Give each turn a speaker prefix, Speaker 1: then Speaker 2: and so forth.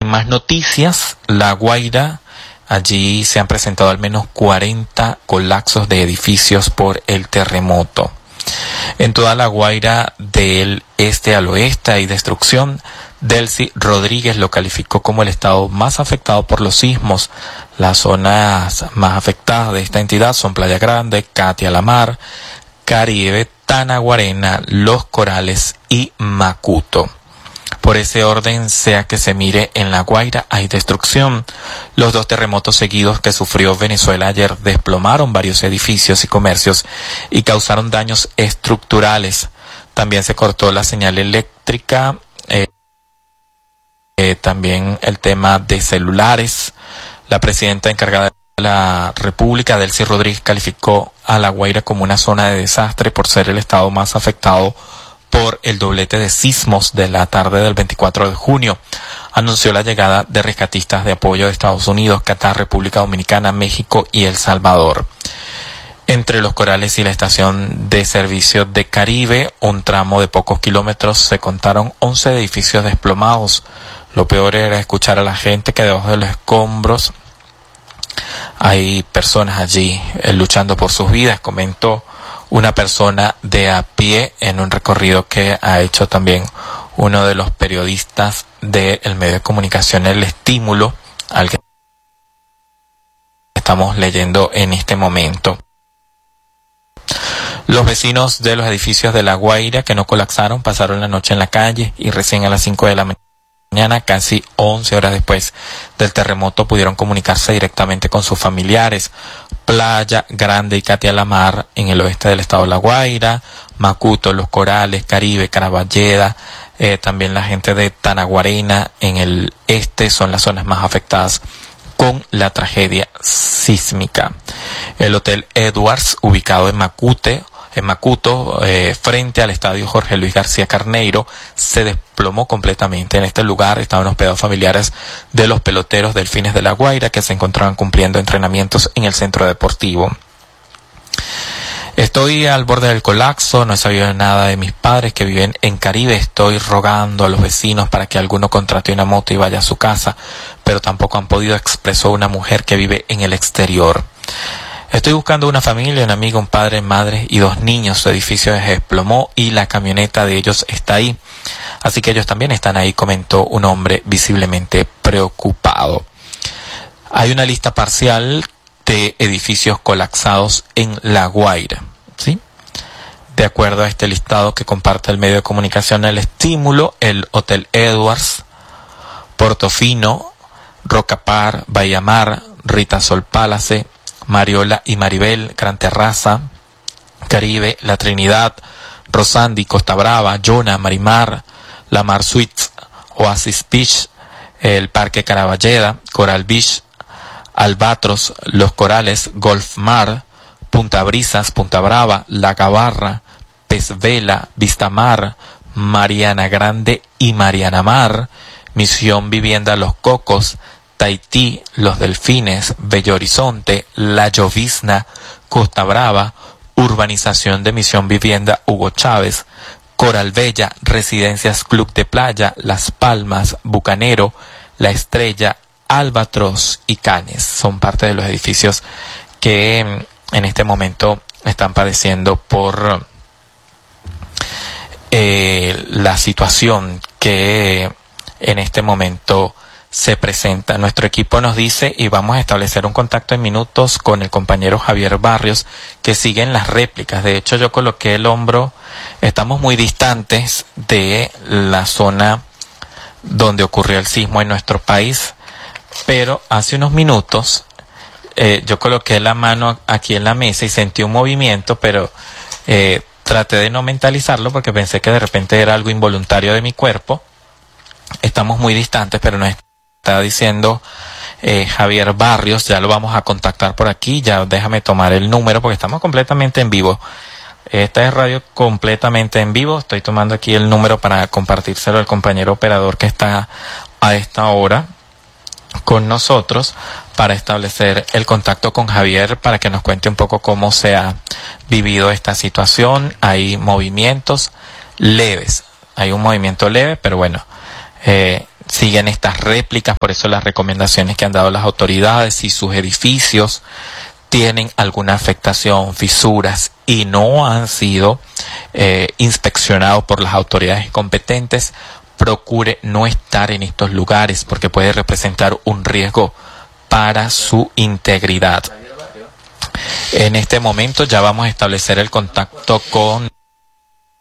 Speaker 1: más noticias, La Guaira, allí se han presentado al menos 40 colapsos de edificios por el terremoto. En toda La Guaira, del este al oeste, hay destrucción. Delcy Rodríguez lo calificó como el estado más afectado por los sismos. Las zonas más afectadas de esta entidad son Playa Grande, Catia La Mar, Caribe, Tanaguarena, Los Corales y Macuto. Por ese orden, sea que se mire, en La Guaira hay destrucción. Los 2 terremotos seguidos que sufrió Venezuela ayer desplomaron varios edificios y comercios y causaron daños estructurales. También se cortó la señal eléctrica, también el tema de celulares. La presidenta encargada de la República, Delcy Rodríguez, calificó a La Guaira como una zona de desastre por ser el estado más afectado por el doblete de sismos de la tarde del 24 de junio. Anunció la llegada de rescatistas de apoyo de Estados Unidos, Qatar, República Dominicana, México y El Salvador. Entre Los Corales y la estación de servicio de Caribe, un tramo de pocos kilómetros, se contaron 11 edificios desplomados. Lo peor era escuchar a la gente que debajo de los escombros hay personas allí luchando por sus vidas, comentó una persona de a pie en un recorrido que ha hecho también uno de los periodistas del medio de comunicación El Estímulo, al que estamos leyendo en este momento. Los vecinos de los edificios de La Guaira que no colapsaron pasaron la noche en la calle y recién a las 5 de la mañana, casi 11 horas después del terremoto, pudieron comunicarse directamente con sus familiares. Playa Grande y Catia La Mar en el oeste del estado de La Guaira, Macuto, Los Corales, Caribe, Caraballeda, también la gente de Tanaguarena en el este son las zonas más afectadas con la tragedia sísmica. El Hotel Edwards, ubicado en Macuto, frente al estadio Jorge Luis García Carneiro, se desplomó completamente. En este lugar estaban hospedados familiares de los peloteros Delfines de La Guaira que se encontraban cumpliendo entrenamientos en el centro deportivo. Estoy al borde del colapso, no he sabido nada de mis padres que viven en Caribe. Estoy rogando a los vecinos para que alguno contrate una moto y vaya a su casa, pero tampoco han podido, expresó una mujer que vive en el exterior. Estoy buscando una familia, un amigo, un padre, madre y 2 niños. Su edificio se desplomó y la camioneta de ellos está ahí. Así que ellos también están ahí, comentó un hombre visiblemente preocupado. Hay una lista parcial de edificios colapsados en La Guaira, ¿sí? De acuerdo a este listado que comparte el medio de comunicación El Estímulo, el Hotel Edwards, Portofino, Rocapar, Bahía Mar, Ritasol Palace, Mariola y Maribel, Gran Terraza, Caribe, La Trinidad, Rosandi, Costa Brava, Yona, Marimar, La Mar Suites, Oasis Beach, el Parque Caraballeda, Coral Beach, Albatros, Los Corales, Golf Mar, Punta Brisas, Punta Brava, La Gabarra, Pez Vela, Vista Mar, Mariana Grande y Mariana Mar, Misión Vivienda Los Cocos, Tahití, Los Delfines, Bello Horizonte, La Llovizna, Costa Brava, Urbanización de Misión Vivienda Hugo Chávez, Coral Bella, Residencias Club de Playa, Las Palmas, Bucanero, La Estrella, Albatros y Cañes. Son parte de los edificios que en este momento están padeciendo por la situación que en este momento se presenta. Nuestro equipo nos dice, y vamos a establecer un contacto en minutos con el compañero Javier Barrios, que sigue en las réplicas. De hecho, yo coloqué el hombro, estamos muy distantes de la zona donde ocurrió el sismo en nuestro país, pero hace unos minutos yo coloqué la mano aquí en la mesa y sentí un movimiento, pero traté de no mentalizarlo porque pensé que de repente era algo involuntario de mi cuerpo. Estamos muy distantes, pero nos está diciendo Javier Barrios, ya lo vamos a contactar por aquí. Ya déjame tomar el número porque estamos completamente en vivo. Esta es radio completamente en vivo. Estoy tomando aquí el número para compartírselo al compañero operador que está a esta hora con nosotros para establecer el contacto con Javier para que nos cuente un poco cómo se ha vivido esta situación. Hay movimientos leves, hay un movimiento leve, pero bueno, siguen estas réplicas. Por eso las recomendaciones que han dado las autoridades: si sus edificios tienen alguna afectación, fisuras, y no han sido inspeccionados por las autoridades competentes, procure no estar en estos lugares porque puede representar un riesgo para su integridad. En este momento ya vamos a establecer el contacto con